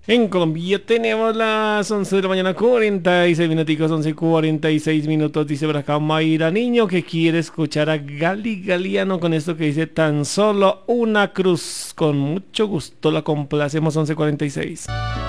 En Colombia tenemos las 11 de la mañana, 46 minuticos, 11:46 minutos. Dice por acá Mayra Niño que quiere escuchar a Gali Galiano con esto que dice tan solo una cruz. Con mucho gusto la complacemos, 11:46.